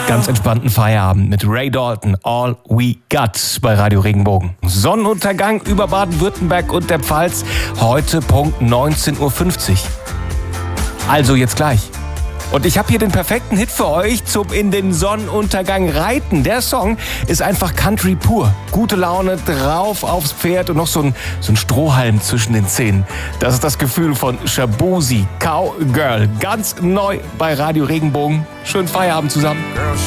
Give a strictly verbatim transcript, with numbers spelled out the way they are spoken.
ganz entspannten Feierabend mit Ray Dalton, All We Got bei Radio Regenbogen. Sonnenuntergang über Baden-Württemberg und der Pfalz, heute Punkt neunzehn Uhr fünfzig. Also jetzt gleich. Und ich habe hier den perfekten Hit für euch zum in den Sonnenuntergang reiten. Der Song ist einfach Country pur. Gute Laune, drauf aufs Pferd und noch so ein, so ein Strohhalm zwischen den Zähnen. Das ist das Gefühl von Shaboozey, Cowgirl. Ganz neu bei Radio Regenbogen. Schönen Feierabend zusammen.